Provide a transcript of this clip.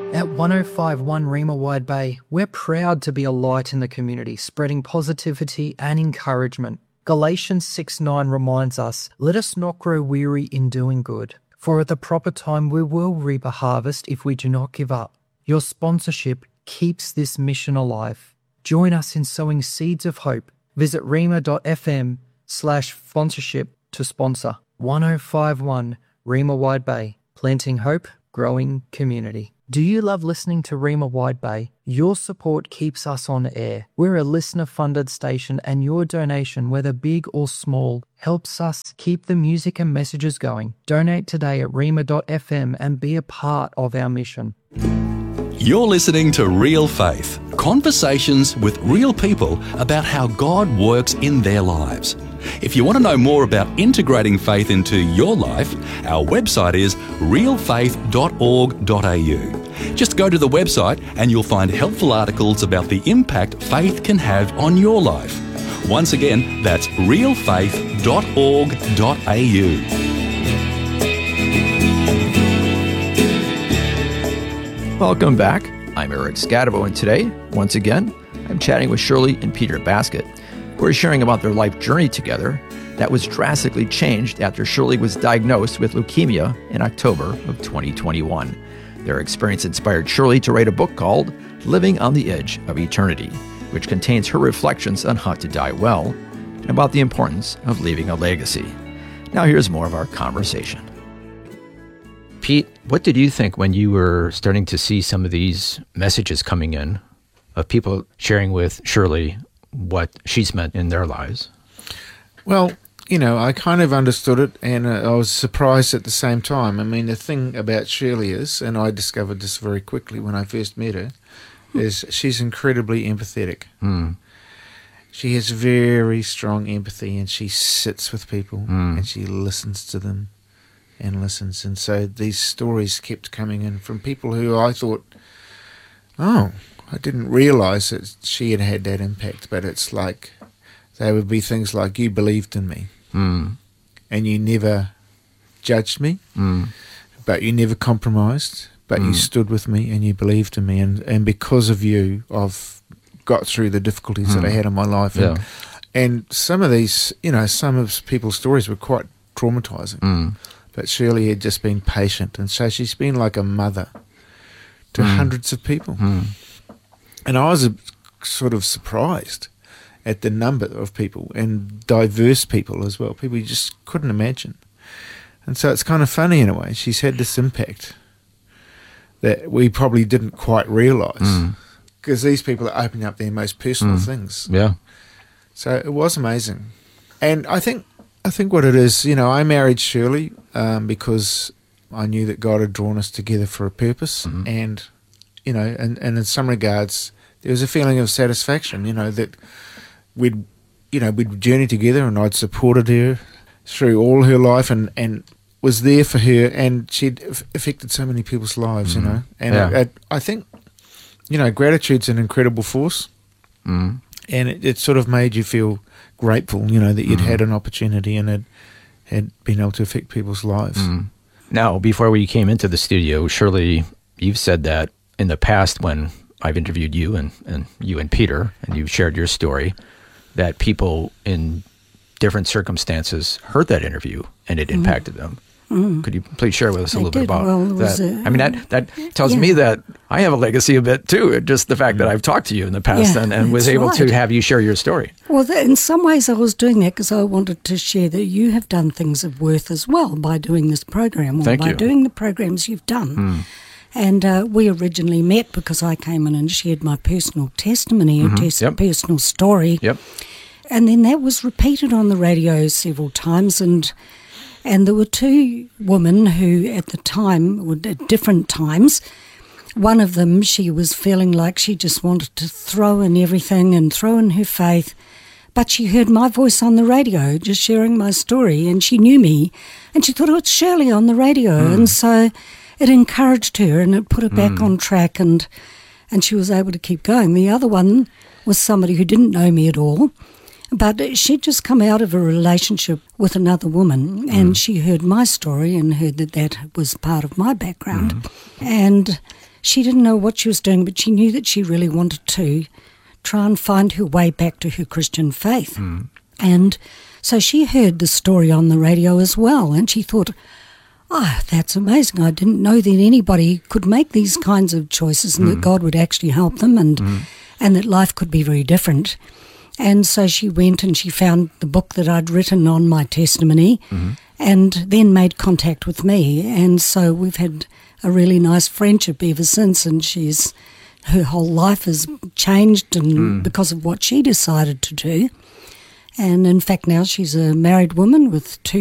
At 1051 Rima Wide Bay, we're proud to be a light in the community, spreading positivity and encouragement. Galatians 6:9 reminds us, "Let us not grow weary in doing good, for at the proper time we will reap a harvest if we do not give up." Your sponsorship keeps this mission alive. Join us in sowing seeds of hope. Visit rima.fm/sponsorship to sponsor. 1051 Rima Wide Bay, planting hope, growing community. Do you love listening to Rima Wide Bay? Your support keeps us on air. We're a listener-funded station, and your donation, whether big or small, helps us keep the music and messages going. Donate today at rima.fm and be a part of our mission. You're listening to Real Faith, conversations with real people about how God works in their lives. If you want to know more about integrating faith into your life, our website is realfaith.org.au. Just go to the website and you'll find helpful articles about the impact faith can have on your life. Once again, that's realfaith.org.au. Welcome back. I'm Eric Scadabo, and today, once again, I'm chatting with Shirley and Peter Baskett. We're sharing about their life journey together that was drastically changed after Shirley was diagnosed with leukemia in October of 2021. Their experience inspired Shirley to write a book called Living on the Edge of Eternity, which contains her reflections on how to die well and about the importance of leaving a legacy. Now here's more of our conversation. Pete, what did you think when you were starting to see some of these messages coming in of people sharing with Shirley what she's meant in their lives? Well, I kind of understood it, and I was surprised at the same time. I mean, the thing about Shirley is, and I discovered this very quickly when I first met her, is she's incredibly empathetic. She has very strong empathy, and she sits with people, and she listens to them and listens. And so these stories kept coming in from people who I thought, I didn't realise that she had had that impact, but it's like they would be things like, you believed in me, and you never judged me, but you never compromised, but you stood with me and you believed in me, and because of you, I've got through the difficulties that I had in my life. And some of these, some of people's stories were quite traumatising, but Shirley had just been patient, and so she's been like a mother to hundreds of people. And I was sort of surprised at the number of people, and diverse people as well, people you just couldn't imagine. And so it's kind of funny in a way. She's had this impact that we probably didn't quite realise, because these people are opening up their most personal things. Yeah. So it was amazing. And I think what it is, I married Shirley because I knew that God had drawn us together for a purpose, and and in some regards, there was a feeling of satisfaction, that we'd journeyed together, and I'd supported her through all her life, and was there for her, and she'd affected so many people's lives, And I think, gratitude's an incredible force, and it sort of made you feel grateful, that you'd had an opportunity and had been able to affect people's lives. Now, before we came into the studio, Shirley, you've said that in the past when I've interviewed you and you and Peter, and you've shared your story, that people in different circumstances heard that interview and it impacted them. Could you please share with us a little bit about that? That tells me that I have a legacy a bit too, just the fact that I've talked to you in the past and was able to have you share your story. Well, in some ways I was doing that because I wanted to share that you have done things of worth as well by doing this program, or by doing the programs you've done. And we originally met because I came in and shared my personal testimony and personal story. And then that was repeated on the radio several times, and there were two women who at the time, at different times, one of them, she was feeling like she just wanted to throw in everything and throw in her faith, but she heard my voice on the radio just sharing my story, and she knew me, and she thought, it's Shirley on the radio, and so it encouraged her and it put her back on track, and she was able to keep going. The other one was somebody who didn't know me at all, but she'd just come out of a relationship with another woman, and she heard my story and heard that was part of my background. And she didn't know what she was doing, but she knew that she really wanted to try and find her way back to her Christian faith. And so she heard the story on the radio as well, and she thought, oh, that's amazing. I didn't know that anybody could make these kinds of choices and that God would actually help them and that life could be very different. And so she went and she found the book that I'd written on my testimony and then made contact with me. And so we've had a really nice friendship ever since, and her whole life has changed and because of what she decided to do. And in fact now she's a married woman with 2